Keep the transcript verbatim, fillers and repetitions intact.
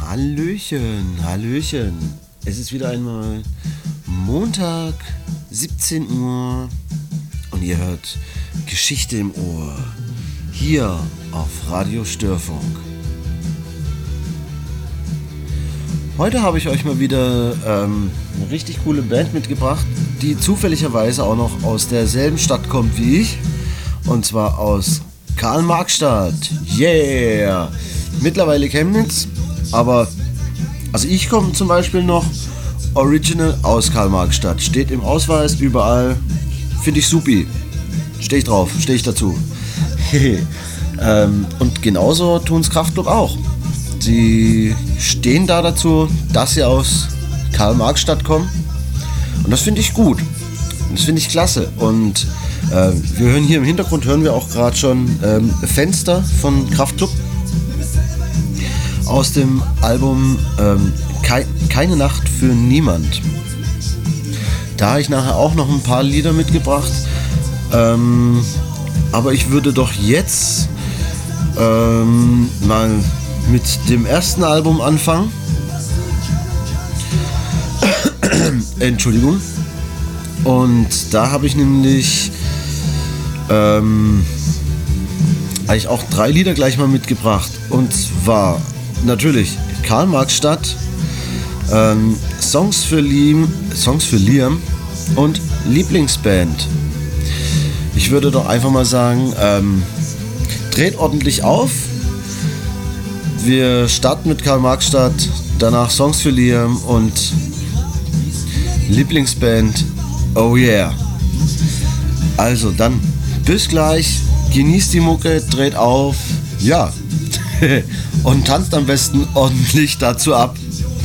Hallöchen, Hallöchen. Es ist wieder einmal Montag, siebzehn Uhr und ihr hört Geschichte im Ohr. Hier auf Radio Störfunk. Heute habe ich euch mal wieder ähm, eine richtig coole Band mitgebracht, die zufälligerweise auch noch aus derselben Stadt kommt wie ich. Und zwar aus Karl-Marx-Stadt. Yeah! Mittlerweile Chemnitz, aber also ich komme zum Beispiel noch original aus Karl-Marx-Stadt. Steht im Ausweis überall. Finde ich supi. Stehe ich drauf, stehe ich dazu. ähm, und genauso tun's Kraftklub auch. Sie stehen da dazu, dass sie aus Karl-Marx-Stadt kommen. Und das finde ich gut. Das finde ich klasse. Und äh, wir hören hier im Hintergrund, hören wir auch gerade schon ähm, Fenster von Kraftklub. Aus dem Album ähm, Kei- Keine Nacht für niemand. Da habe ich nachher auch noch ein paar Lieder mitgebracht. Ähm, aber ich würde doch jetzt ähm, mal mit dem ersten Album anfangen. Entschuldigung. Und da habe ich nämlich ähm, eigentlich auch drei Lieder gleich mal mitgebracht. Und zwar natürlich Karl-Marx-Stadt, ähm, Songs für Liam, Songs für Liam und Lieblingsband. Ich würde doch einfach mal sagen, ähm, dreht ordentlich auf. Wir starten mit Karl-Marx-Stadt, danach Songs für Liam und Lieblingsband. Oh yeah. Also dann bis gleich, genießt die Mucke, dreht auf, ja. Und tanzt am besten ordentlich dazu ab.